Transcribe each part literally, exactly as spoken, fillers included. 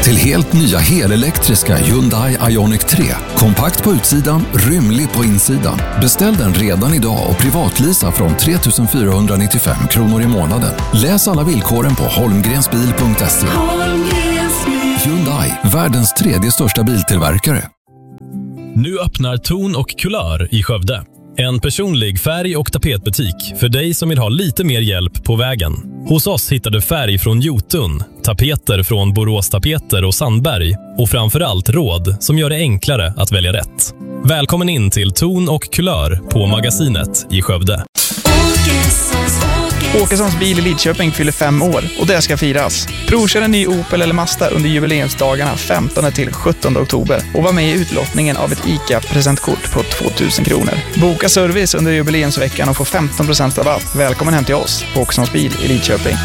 till helt nya helelektriska Hyundai Ioniq tre. Kompakt på utsidan, rymlig på insidan. Beställ den redan idag och privatlisa från tre tusen fyrahundranittiofem kronor i månaden. Läs alla villkoren på holmgrensbil punkt se. Hyundai, världens tredje största biltillverkare. Nu öppnar Ton och Kulör i Skövde. En personlig färg- och tapetbutik för dig som vill ha lite mer hjälp på vägen. Hos oss hittar du färg från Jotun, tapeter från Borås Tapeter och Sandberg och framförallt råd som gör det enklare att välja rätt. Välkommen in till Ton och Kulör på Magasinet i Skövde. Åkessons bil i Lidköping fyller fem år och det ska firas. Provkör en ny Opel eller Mazda under jubileumsdagarna femtonde till sjuttonde oktober och var med i utlottningen av ett ICA-presentkort på tvåtusen kronor. Boka service under jubileumsveckan och få femton procent rabatt. Välkommen hem till oss på Åkessons bil i Lidköping.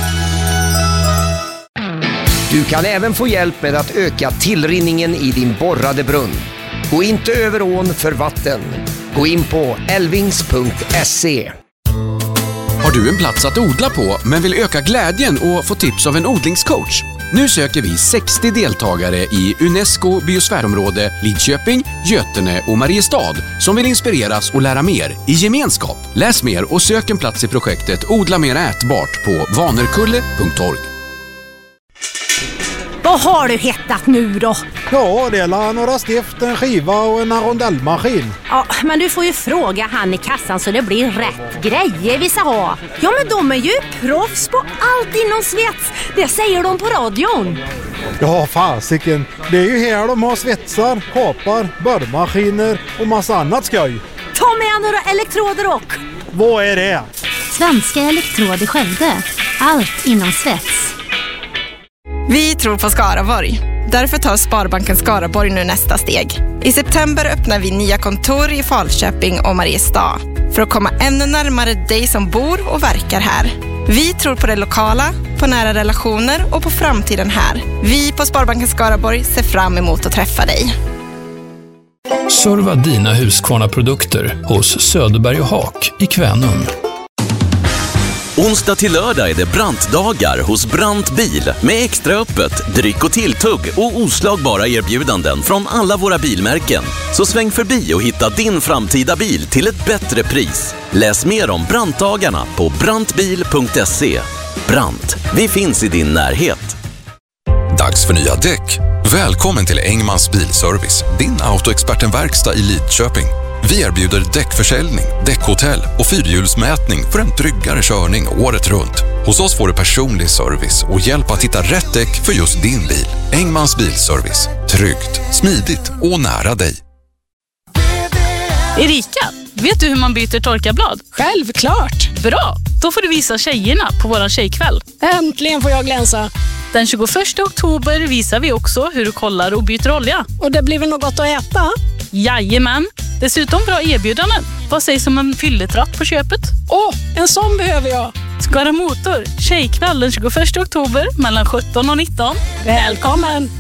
Du kan även få hjälp med att öka tillrinningen i din borrade brunn. Gå inte över ån för vatten. Gå in på elvings punkt se. Har du en plats att odla på men vill öka glädjen och få tips av en odlingscoach? Nu söker vi sextio deltagare i UNESCO biosfärområde Lidköping, Götene och Mariestad som vill inspireras och lära mer i gemenskap. Läs mer och sök en plats i projektet Odla mer ätbart på vanerkulle punkt org. Vad har du hittat nu då? Ja, det är några stift, en skiva och en rondellmaskin. Ja, men du får ju fråga han i kassan så det blir rätt grejer vi ska ha. Ja, men de är ju proffs på allt inom svets. Det säger de på radion. Ja, fasiken. Det är ju här de har svetsar, kapar, borrmaskiner och massa annat skoj. Ta med några elektroder och... Vad är det? Svenska elektroder Skövde. Allt inom svets. Vi tror på Skaraborg. Därför tar Sparbanken Skaraborg nu nästa steg. I september öppnar vi nya kontor i Falköping och Mariestad för att komma ännu närmare dig som bor och verkar här. Vi tror på det lokala, på nära relationer och på framtiden här. Vi på Sparbanken Skaraborg ser fram emot att träffa dig. Serva dina Husqvarna-produkter hos Söderberg och Haak i Kvänum. Onsdag till lördag är det Brantdagar hos Brant Bil med extra öppet, dryck och tilltugg och oslagbara erbjudanden från alla våra bilmärken. Så sväng förbi och hitta din framtida bil till ett bättre pris. Läs mer om Brantdagarna på brantbil punkt se. Brant, vi finns i din närhet. Dags för nya däck. Välkommen till Engmans Bilservice, din autoexpertenverkstad i Lidköping. Vi erbjuder däckförsäljning, däckhotell och fyrhjulsmätning för en tryggare körning året runt. Hos oss får du personlig service och hjälp att hitta rätt däck för just din bil. Engmans Bilservice. Tryggt, smidigt och nära dig. Erika, vet du hur man byter torkarblad? Självklart! Bra, då får du visa tjejerna på våran tjejkväll. Äntligen får jag glänsa. Den tjugoförsta oktober visar vi också hur du kollar och byter olja. Och det blir väl något gott att äta? Jajamän. Dessutom bra erbjudanden. Vad sägs om en fylletratt på köpet? Åh, oh, en sån behöver jag. Skara Motor, tjejkväll den tjugoförsta oktober mellan sjutton och nitton. Välkommen!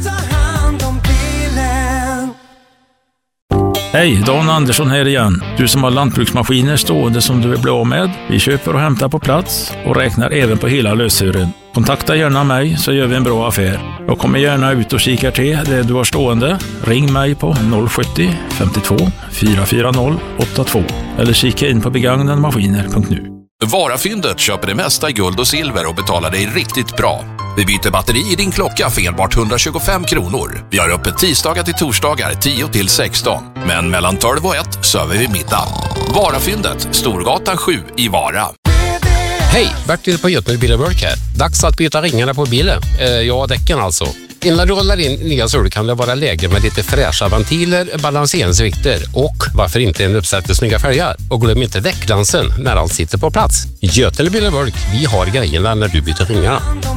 Hej, Dan Andersson här igen. Du som har lantbruksmaskiner stående som du vill bli av med. Vi köper och hämtar på plats och räknar även på hela lösören. Kontakta gärna mig så gör vi en bra affär. Jag kommer gärna ut och kikar till det du har stående. Ring mig på noll sjuttio femtiotvå fyra fyra noll åtta två eller kika in på begagnade maskiner punkt nu. Varafyndet köper det mesta i guld och silver och betalar dig riktigt bra. Vi byter batteri i din klocka för enbart etthundratjugofem kronor. Vi har öppet tisdagar till torsdagar tio till sexton. Men mellan tolv och ett söver vi middag. Varafyndet, Storgatan sju i Vara. Hej, Bertil på Götene Bil och Work här. Dags att byta ringarna på bilen. Eh, ja, däcken alltså. Innan du rollar in nya sul kan det vara läge med lite fräscha ventiler, balanseringsvikter och varför inte en uppsättning snygga fälgar. Och glöm inte däckglansen när allt sitter på plats. Götene Bil och Work, vi har grejerna när du byter ringarna.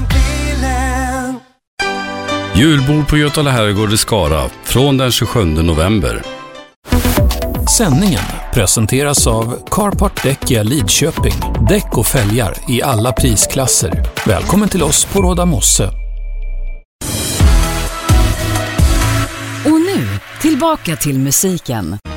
Julbord på Götala Herrgård i Skara från den tjugosjunde november. Sändningen presenteras av Carport Däckia Lidköping. Däck och fälgar i alla prisklasser. Välkommen till oss på Råda Mosse. Och nu, tillbaka till musiken.